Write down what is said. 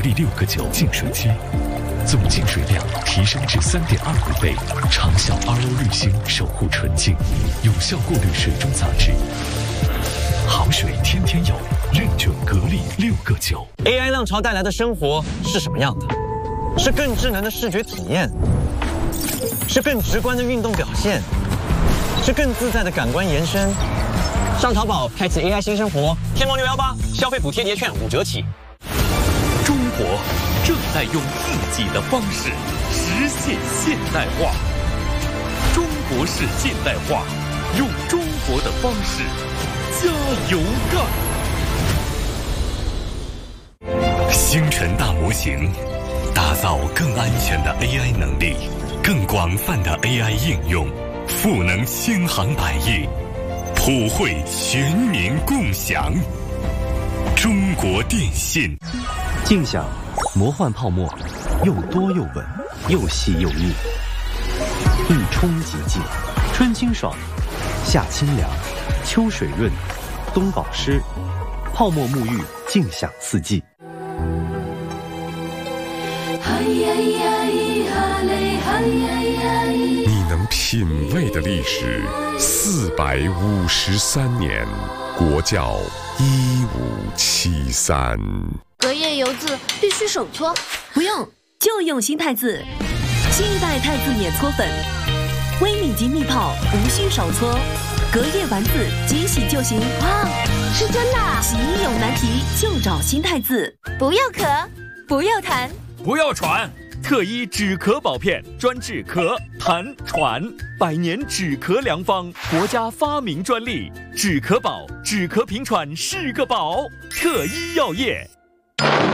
力6个9净水机，总净水量提升至3.25倍，长效 RO 滤芯守护纯净，有效过滤水中杂质。好水天天有，认准格力6个9。 AI 浪潮带来的生活是什么样的？是更智能的视觉体验，是更直观的运动表现，是更自在的感官延伸。上淘宝开启 AI 新生活，天猫618消费补贴节券5折起。 中国正在用自己的方式实现现代化，中国式现代化，用中国的方式加油干！ 星辰大模型，打造更安全的 AI 能力，更广泛的 AI 应用，赋能千行百业，普惠全民共享。中国电信。 静享魔幻泡沫，又多又稳，又细又腻，一冲即净，春清爽，夏清凉，秋水润，冬保湿，泡沫沐浴，静享四季。 你能品味的历史453年，国窖1573。 隔夜油渍必须手搓， 不用，就用新太字，新一代太字碾搓粉，微米级密泡，无需手搓，隔夜丸子即洗就行。 哇，是真的！ 洗衣有难题就找新太字， 不要咳，不要痰， 不要喘。特医止咳宝片，专治咳、痰、喘，100年止咳良方，国家发明专利。止咳宝，止咳平喘是个宝。特医药业。